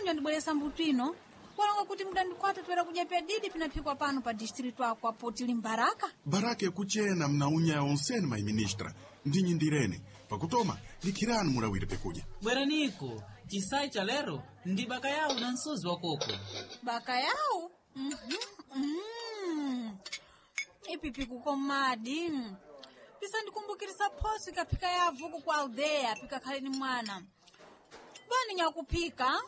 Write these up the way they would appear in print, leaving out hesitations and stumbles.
bwanja ndibweresa mbutino walonga kuti mdandikwata toera kudya pya didi pinapikwa pano pa distritu ako apo tili mbaraka baraka ekuchena mnaunya onsene maiministra ndinyi pakutoma likhirani mulawire pekudya bweraniko chisayi cha lero ndi baka yawo na nsuzi wa koko. Baka yawo? Ipipi kukomadi pisa ndikumbukirisa phosi kapika yavuku kwa aldeya pika khaleni mwana bani nyakupika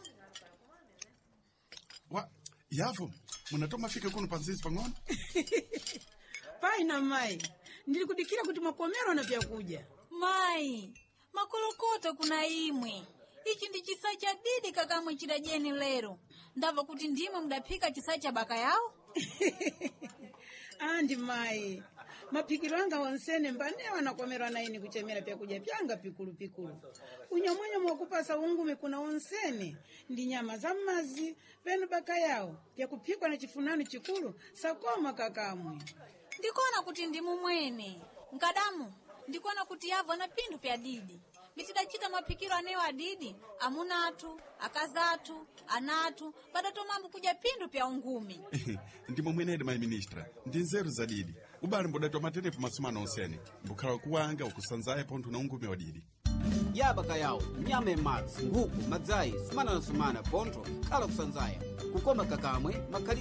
wa yavo munatoma fika kuno panzizi pang'ono. Paina mai ndili kudikira kuti makomero na vyakudya. Mai makolokota kuna imwe ichi ndi chisayi cha didi kakamwe chidajeni lero ndava kuti ndimwe mudapika chisayi cha baka yawo. Andi mai mapikiro anga wonsene mbanewa nakomerwa na ini kuchemera vyakudya vyanga pikulu unyamwenye mwakupasa ungume kuna wonsene ndi nyama za mazi penu baka yawo vyakupikwa na chifunano chikulu sakoma kakamwe. Ndikona kuti ndimu mwene nkadamu ndikona kuti yavo na pindu pya didi mitidachita mapikiro aneyo adidi amunatu akazatu anatu badatomambu kuja pindu pya ungumi. Ndimo mwenede maiministra ndi nzeru za didi ubali mbodatoma tenepo masumano onsene mbukhala kuwanga ukusanzaye pontho na ungumi wa didi yabaka yawo nyama emadzi nguku madzayi sumana na sumana pontho kala kusanzaya kukoma kakamwe makhali